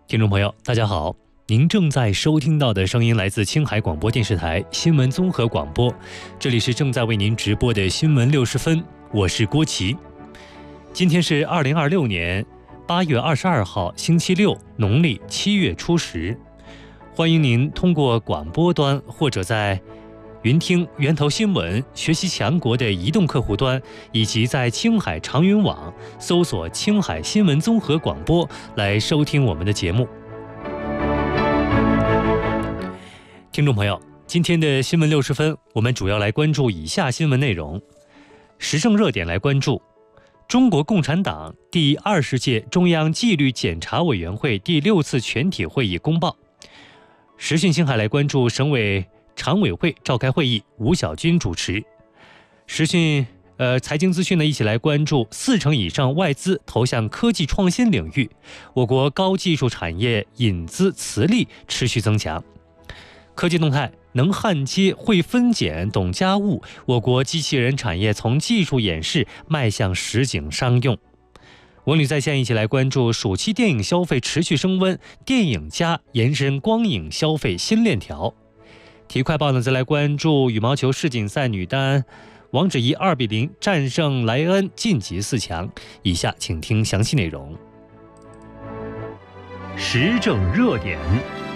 听众朋友，大家好，您正在收听到的声音来自青海广播电视台新闻综合广播，这里是正在为您直播的新闻60分，我是郭琦。今天是2026年8月22号，星期六，农历7月初10。欢迎您通过广播端或者在云听源头新闻、学习强国的移动客户端，以及在青海长云网搜索青海新闻综合广播来收听我们的节目。听众朋友，今天的新闻60分，我们主要来关注以下新闻内容。时政热点来关注中国共产党第20届中央纪律检查委员会第6次全体会议公报。时讯青海来关注省委常委会召开会议，吴晓军主持。时讯财经资讯呢，一起来关注40%以上外资投向科技创新领域，我国高技术产业引资磁力持续增强。科技动态，能焊接、会分拣、懂家务，我国机器人产业从技术演示迈向实景商用。文旅在线一起来关注暑期电影消费持续升温，电影加延伸光影消费新链条。体育快报呢，再来关注羽毛球世锦赛女单王芷怡2比0战胜莱恩，晋级4强。以下请听详细内容。时政热点。